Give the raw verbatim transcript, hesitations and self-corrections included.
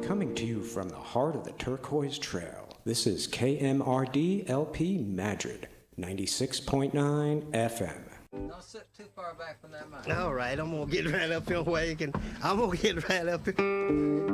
coming to you from the heart of the Turquoise Trail. This is K M R D L P Madrid, ninety-six point nine F M. Don't sit too far back from that mic. All right, I'm gonna get right up here where you can. I'm gonna get right up here.